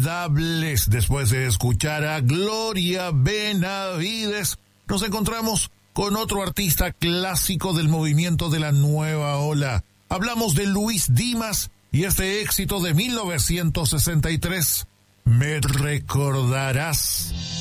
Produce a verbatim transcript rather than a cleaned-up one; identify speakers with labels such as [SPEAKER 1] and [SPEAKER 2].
[SPEAKER 1] inolvidables. Después de escuchar a Gloria Benavides, nos encontramos con otro artista clásico del movimiento de la nueva ola. Hablamos de Luis Dimas y este éxito de mil novecientos sesenta y tres, Me recordarás.